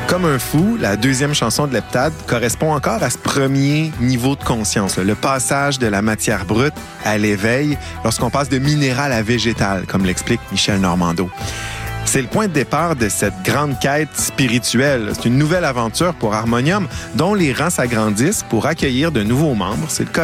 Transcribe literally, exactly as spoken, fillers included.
Comme un fou, la deuxième chanson de l'heptade correspond encore à ce premier niveau de conscience, là, le passage de la matière brute à l'éveil lorsqu'on passe de minéral à végétal, comme l'explique Michel Normando. C'est le point de départ de cette grande quête spirituelle. C'est une nouvelle aventure pour Harmonium dont les rangs s'agrandissent pour accueillir de nouveaux membres. C'est le cas